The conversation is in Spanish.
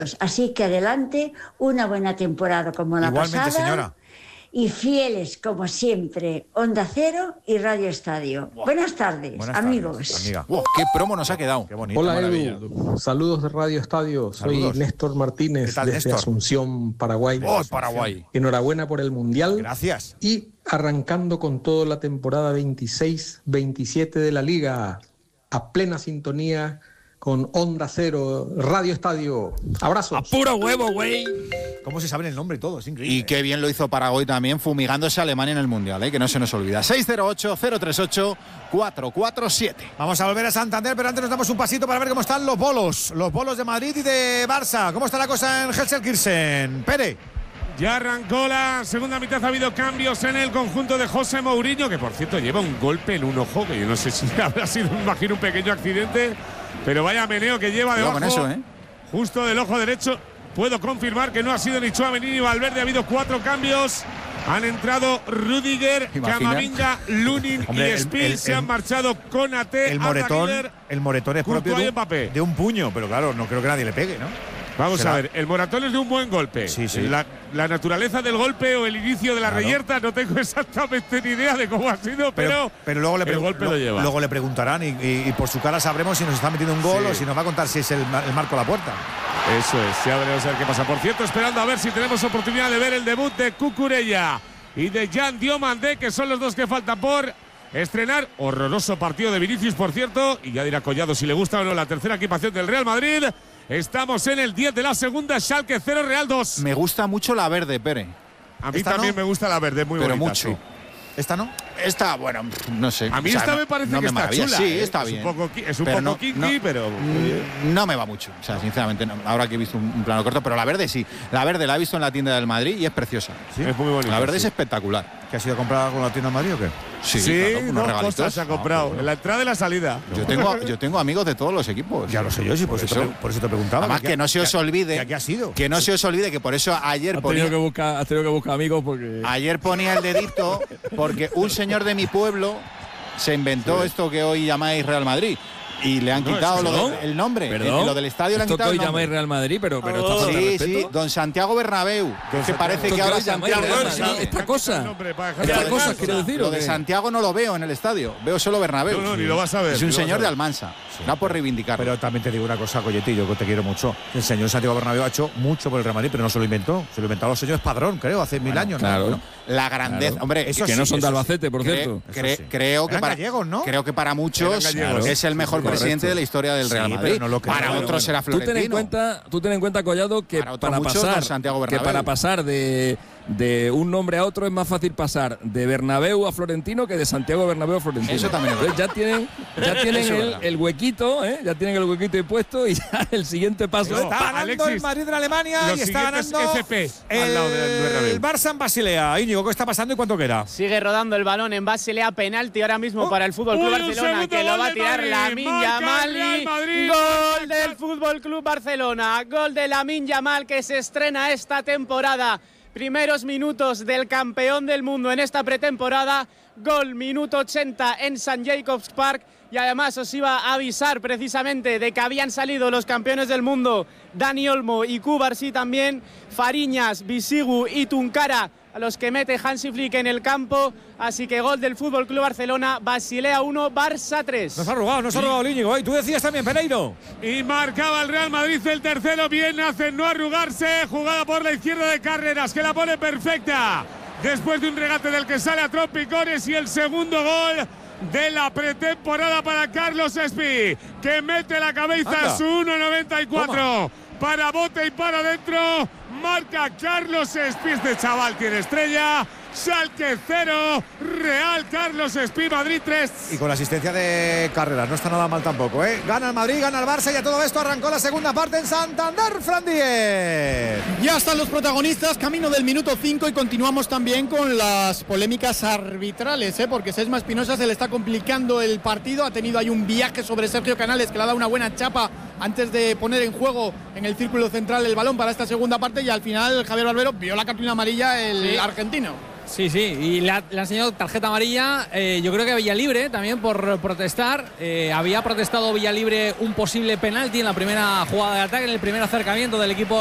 Así que adelante, una buena temporada como la Igualmente, pasada. señora. Y fieles, como siempre, Onda Cero y Radio Estadio. Buenas tardes, amigos. Tardes, amiga. ¡Qué promo nos ha quedado! Qué bonito. Hola Edu, saludos de Radio Estadio. Saludos. Soy Néstor Martínez ¿Qué tal, desde Néstor? Asunción, Paraguay. ¡Oh, Paraguay! Enhorabuena por el Mundial. Gracias. Y arrancando con toda la temporada 26-27 de la Liga, a plena sintonía con Onda Cero, Radio Estadio. Abrazos. ¡A puro huevo, güey! ¿Cómo se sabe el nombre y todo? Es increíble. Y qué bien lo hizo Paraguay también, fumigándose a Alemania en el Mundial, que no se nos olvida. 608-038-447. Vamos a volver a Santander, pero antes nos damos un pasito para ver cómo están los bolos de Madrid y de Barça. ¿Cómo está la cosa en Gelsenkirchen? Pere. Ya arrancó la segunda mitad, ha habido cambios en el conjunto de José Mourinho, que por cierto lleva un golpe en un ojo, que yo no sé si habrá sido, imagino, un pequeño accidente, pero vaya meneo que lleva debajo, con eso, justo del ojo derecho. Puedo confirmar que no ha sido ni Tchouaméni ni Valverde, ha habido 4 cambios. Han entrado Rudiger, Camavinga, Lunin y Spill. Se han marchado Konaté, El moretón es propio de un puño, pero claro, no creo que nadie le pegue, ¿no? Vamos a ver, el moratón es de un buen golpe. Sí, sí. La naturaleza del golpe o el inicio de la reyerta no tengo exactamente ni idea de cómo ha sido, pero luego el golpe lo lleva. Luego le preguntarán y por su cara sabremos si nos está metiendo un gol o si nos va a contar si es el marco a la puerta. Eso es, ya veremos a ver qué pasa. Por cierto, esperando a ver si tenemos oportunidad de ver el debut de Cucurella y de Jan Diomandé, que son los dos que faltan por estrenar. Horroroso partido de Vinicius, por cierto, y ya dirá Collado si le gusta o no la tercera equipación del Real Madrid. Estamos en el 10 de la segunda, Schalke 0, Real 2. Me gusta mucho la verde, Pere. A mí también me gusta la verde, muy pero bonita. Mucho. Sí. ¿Esta no? Esta, bueno, no sé. A mí esta me parece que está chula. Sí, está bien. Es un poco kinky, pero no me va mucho. O sea, sinceramente, no. Ahora que he visto un plano corto, pero la verde sí. La verde la he visto en la tienda del Madrid y es preciosa. ¿Sí? Es muy bonita. La verde es espectacular. ¿Que ha sido comprada con la tienda de Madrid o qué? Sí, claro, unos regalitos. Cosas se ha comprado. En la entrada y la salida. Yo tengo amigos de todos los equipos. Ya lo sé yo, sí, por eso te preguntaba. Además, que no se os olvide. ¿Qué ha sido? Que no se os olvide que por eso ayer Has tenido que buscar amigos porque. Ayer ponía el dedito porque un señor de mi pueblo se inventó esto que hoy llamáis Real Madrid. Y le han quitado el nombre. Lo del estadio le han quitado el nombre. Esto que hoy llamáis Real Madrid, pero está falta de respeto. Sí, don Santiago Bernabéu. Que parece que ahora Santiago. Esta cosa quiero decir. Lo de Santiago no lo veo en el estadio. Veo solo Bernabéu. No, ni lo vas a ver. Es un señor de Almansa. Da por reivindicar. Pero también te digo una cosa, Coyetti, yo te quiero mucho. El señor Santiago Bernabéu ha hecho mucho por el Real Madrid, pero no se lo inventó. Se lo inventaron los señores Padrón, creo, hace 1000 años. Claro. ¿no? La grandeza. Hombre, eso que no son de Albacete, por cierto. Creo que para gallegos, ¿no? Creo que para muchos es el mejor presidente de la historia del Real Madrid. Para otros será Florentino. Tú ten en cuenta, Collado, que para pasar de un nombre a otro es más fácil pasar de Bernabéu a Florentino que de Santiago Bernabéu a Florentino. Eso también. Entonces ya tienen el huequito, ya tienen el huequito impuesto y ya el siguiente paso está ganando el Madrid de Alemania y está ganando FP al lado del Barça en Basilea. Íñigo, ¿qué está pasando y cuánto queda? Sigue rodando el balón en Basilea, penalti ahora mismo para el Fútbol Club Barcelona, que lo va a tirar Lamine Yamal. Gol del Fútbol Club Barcelona, gol de Lamine Yamal, que se estrena esta temporada. Primeros minutos del campeón del mundo en esta pretemporada. Gol minuto 80 en St. Jacobs Park. Y además os iba a avisar precisamente de que habían salido los campeones del mundo Dani Olmo y Cubarsí también, Fariñas, Bisigu y Tunkara, a los que mete Hansi Flick en el campo. Así que gol del Fútbol Club Barcelona, Basilea 1, Barça 3. Nos ha robado Íñigo. Tú decías también, Pereiro. Y marcaba el Real Madrid el tercero. Bien hace no arrugarse. Jugada por la izquierda de Carreras, que la pone perfecta después de un regate del que sale a trompicones. Y el segundo gol de la pretemporada para Carlos Espí, que mete la cabeza a su 1.94 para bote y para adentro. Marca Carlos Espí. Este chaval tiene estrella. Schalke 0, Real Carlos Espí, Madrid 3. Y con la asistencia de Carreras, no está nada mal tampoco, ¿eh? Gana el Madrid, gana el Barça y a todo esto arrancó la segunda parte en Santander, Fran Díez. Ya están los protagonistas, camino del minuto 5 y continuamos también con las polémicas arbitrales, porque Sesma Espinosa se le está complicando el partido, ha tenido ahí un viaje sobre Sergio Canales que le ha dado una buena chapa antes de poner en juego en el círculo central el balón para esta segunda parte, y al final Javier Barbero vio la cartulina amarilla el argentino. Sí, y le ha enseñado tarjeta amarilla. Yo creo que Villalibre también por protestar. Había protestado Villalibre un posible penalti en la primera jugada de ataque, en el primer acercamiento del equipo